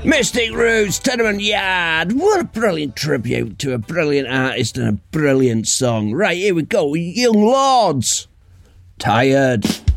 Mystic Roots, Tenement Yard. What a brilliant tribute to a brilliant artist and a brilliant song. Right, here we go. Young Lords. Tired.